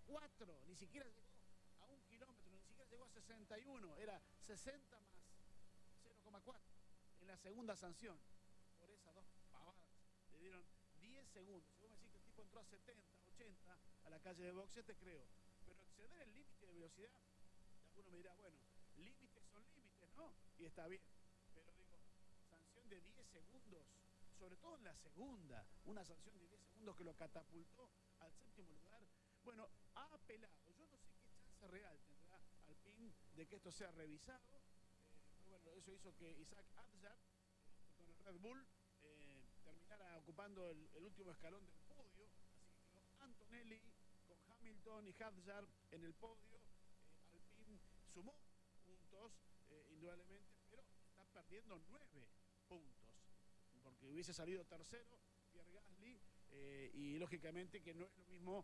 4, ni siquiera llegó a 1 kilómetro, ni siquiera llegó a 61, era 60 más 0,4 en la segunda sanción. Por esas dos pavadas le dieron 10 segundos. Si vos me decís que el tipo entró a 70, 80 a la calle de boxe, te creo. Pero exceder el límite de velocidad, alguno me dirá, bueno, límites son límites, ¿no? Y está bien. Pero digo, sanción de 10 segundos, sobre todo en la segunda, una sanción de 10 segundos que lo catapultó al 7º lugar. Bueno, ha apelado. Yo no sé qué chance real tendrá Alpine de que esto sea revisado. Bueno, eso hizo que Isaac Hadjar, con el Red Bull, terminara ocupando el último escalón del podio. Así que quedó Antonelli con Hamilton y Hadjar en el podio. Alpine sumó puntos, indudablemente, pero está perdiendo 9 puntos, porque hubiese salido tercero Pierre Gasly, y lógicamente que no es lo mismo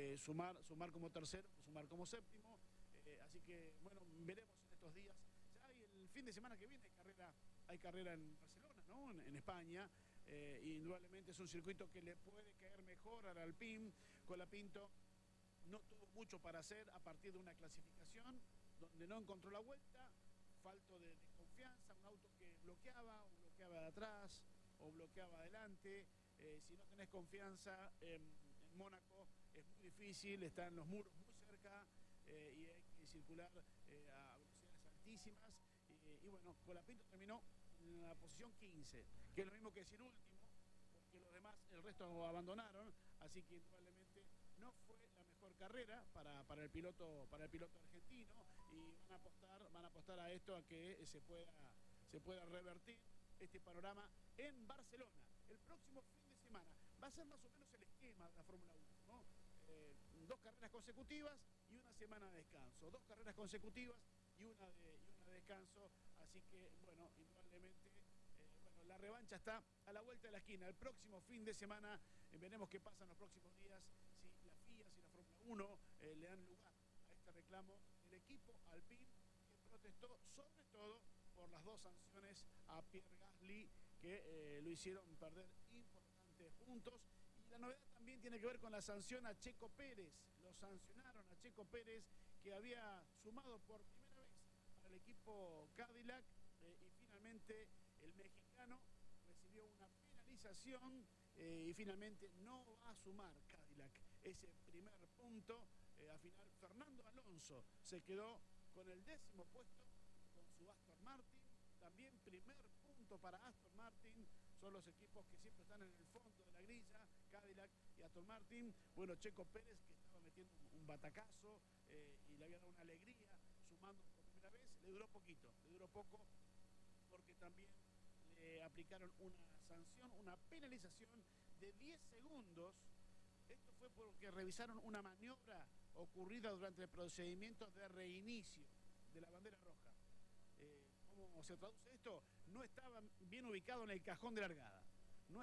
sumar como tercero que sumar como séptimo. Así que, bueno, veremos en estos días. Ya hay el fin de semana que viene hay carrera en Barcelona, ¿no? En España. Indudablemente es un circuito que le puede caer mejor al Alpine. Colapinto no tuvo mucho para hacer a partir de una clasificación donde no encontró la vuelta, falto de confianza, un auto que bloqueaba, o bloqueaba de atrás, o bloqueaba adelante. Si no tenés confianza en Mónaco es muy difícil, están los muros muy cerca, y hay que circular a velocidades altísimas. Y bueno, Colapinto terminó en la posición 15, que es lo mismo que decir último, porque los demás, el resto abandonaron, así que probablemente no fue la mejor carrera para el piloto argentino, y van a apostar a esto, a que se pueda revertir este panorama en Barcelona el próximo fin de semana. Va a ser más o menos el esquema de la Fórmula 1, ¿no? 2 carreras consecutivas y una semana de descanso, 2 carreras consecutivas y una de descanso. Así que, bueno, indudablemente, bueno, la revancha está a la vuelta de la esquina. El próximo fin de semana veremos qué pasa en los próximos días, si la FIA, si la Fórmula 1 le dan lugar a este reclamo del equipo Alpine, que protestó sobre todo por las 2 sanciones a Pierre Gasly, que lo hicieron perder importantes puntos. Y la novedad también tiene que ver con la sanción a Checo Pérez. Lo sancionaron a Checo Pérez, que había sumado por primera vez para el equipo Cadillac, y finalmente el mexicano recibió una penalización, y finalmente no va a sumar Cadillac ese primer punto. Al final Fernando Alonso se quedó con el 10º puesto con su Aston Martin. También primer punto para Aston Martin. Son los equipos que siempre están en el fondo de la grilla, Cadillac y Aston Martin. Bueno, Checo Pérez, que estaba metiendo un batacazo, y le había dado una alegría sumando por primera vez, le duró poco, porque también le aplicaron una sanción, una penalización de 10 segundos. Esto fue porque revisaron una maniobra ocurrida durante el procedimiento de reinicio de la bandera roja. ¿Cómo se traduce esto? No estaba bien ubicado en el cajón de largada. Y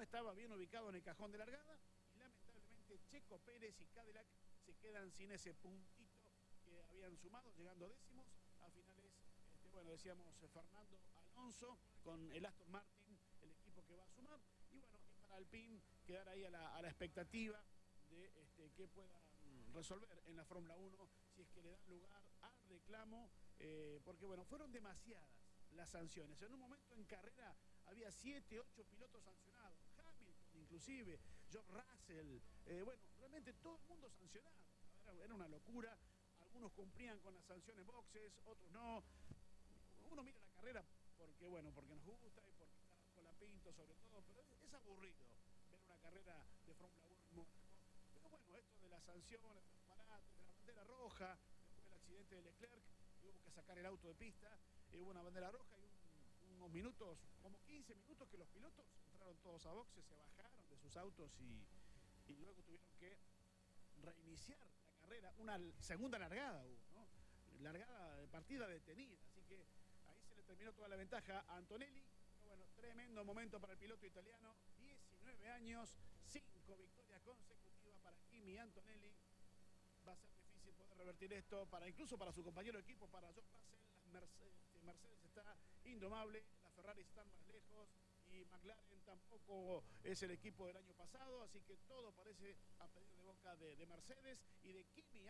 lamentablemente Checo Pérez y Cadillac se quedan sin ese puntito que habían sumado, llegando décimos. Al final es, bueno, decíamos, Fernando Alonso con el Aston Martin, el equipo que va a sumar. Y bueno, y para Alpine quedar ahí a la expectativa de que puedan resolver en la Fórmula 1, si es que le dan lugar al reclamo, porque bueno, fueron demasiadas las sanciones. En un momento en carrera había 7, 8 pilotos sancionados, Hamilton inclusive, George Russell, bueno, realmente todo el mundo sancionado. Era una locura. Algunos cumplían con las sanciones boxes, otros no. Uno mira la carrera porque, bueno, porque nos gusta y porque está Colapinto sobre todo, pero es aburrido ver una carrera de Fórmula 1 en Mónaco. Pero bueno, esto de las sanciones, de los parates, de la bandera roja, después del accidente de Leclerc, hubo que sacar el auto de pista, hubo una bandera roja y unos minutos, como 15 minutos, que los pilotos entraron todos a boxes, se bajaron de sus autos y luego tuvieron que reiniciar la carrera. Una segunda largada hubo, ¿no? Partida detenida, así que ahí se le terminó toda la ventaja a Antonelli. Pero bueno, tremendo momento para el piloto italiano, 19 años, 5 victorias consecutivas para Kimi Antonelli. Va a ser difícil poder revertir esto, incluso para su compañero de equipo, para George Russell. Mercedes está indomable, las Ferrari están más lejos, y McLaren tampoco es el equipo del año pasado, así que todo parece a pedir de boca de Mercedes y de Kimi